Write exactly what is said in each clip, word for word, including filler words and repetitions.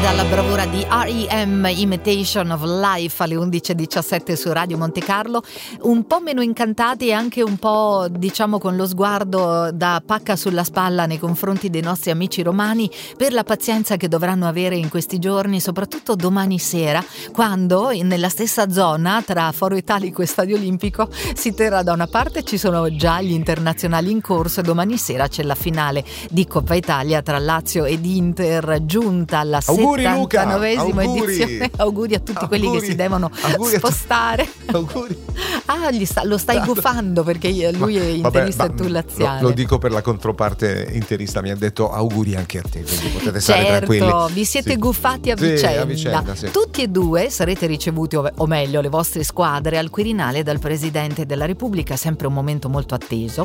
dalla bravura di R E M, Imitation of Life, alle undici e diciassette su Radio Monte Carlo, un po' meno incantati e anche un po', diciamo, con lo sguardo da pacca sulla spalla nei confronti dei nostri amici romani per la pazienza che dovranno avere in questi giorni, soprattutto domani sera, quando nella stessa zona tra Foro Italico e Stadio Olimpico si terrà, da una parte ci sono già gli internazionali in corso e domani sera c'è la finale di Coppa Italia tra Lazio ed Inter, giunta alla settantanovesima edizione. Auguri a tutti auguri, quelli che si devono spostare. Auguri. Ah, gli sta, lo stai gufando perché lui è interista e tu laziale. Lo, lo dico per la controparte interista, mi ha detto auguri anche a te, quindi potete stare certo, tranquilli. Vi siete sì. guffati a sì, vicenda, a vicenda sì. Tutti e due sarete ricevuti, o meglio le vostre squadre, al Quirinale dal Presidente della Repubblica, sempre un momento molto atteso.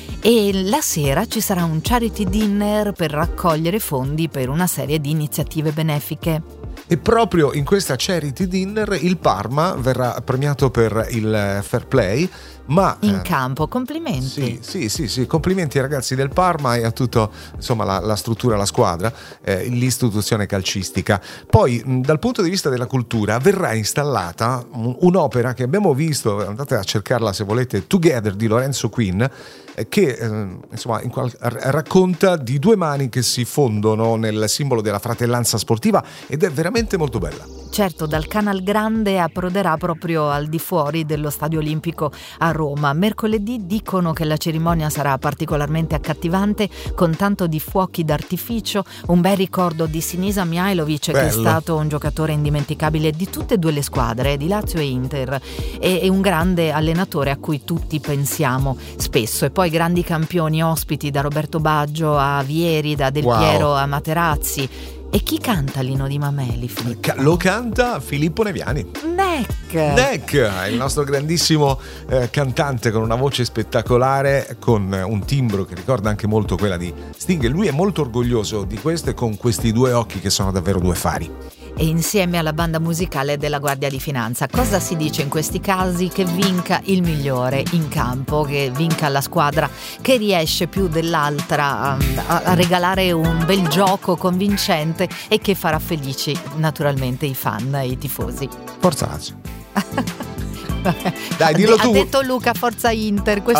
E la sera ci sarà un charity dinner per raccogliere fondi per una serie di iniziative benefiche. E proprio in questa charity dinner il Parma verrà premiato per il fair play, ma in eh, campo, complimenti. Sì, sì, sì, sì, complimenti ai ragazzi del Parma e a tutto, insomma, la, la struttura, la squadra, eh, l'istituzione calcistica. Poi mh, dal punto di vista della cultura verrà installata un, un'opera che abbiamo visto, andate a cercarla se volete, Together di Lorenzo Quinn, eh, che eh, insomma in qual- racconta di due mani che si fondono nel simbolo della fratellanza sportiva ed è veramente molto bella. Certo, dal Canal Grande approderà proprio al di fuori dello Stadio Olimpico a Roma. Mercoledì dicono che la cerimonia sarà particolarmente accattivante, con tanto di fuochi d'artificio, un bel ricordo di Sinisa Mihajlovic, che è stato un giocatore indimenticabile di tutte e due le squadre, di Lazio e Inter, e, e un grande allenatore a cui tutti pensiamo spesso. E poi grandi campioni ospiti, da Roberto Baggio a Vieri, da Del wow. Piero a Materazzi. E chi canta l'Inno di Mameli, Filippo? Lo canta Filippo Neviani. Neck! Neck, il nostro grandissimo eh, cantante con una voce spettacolare, con un timbro che ricorda anche molto quella di Sting. E lui è molto orgoglioso di questo e con questi due occhi che sono davvero due fari. E insieme alla banda musicale della Guardia di Finanza, cosa si dice in questi casi? Che vinca il migliore in campo, che vinca la squadra che riesce più dell'altra a, a regalare un bel gioco convincente e che farà felici naturalmente i fan e i tifosi. Forza Lazio. Dai, dillo ha tu. Ha detto Luca, forza Inter. Questo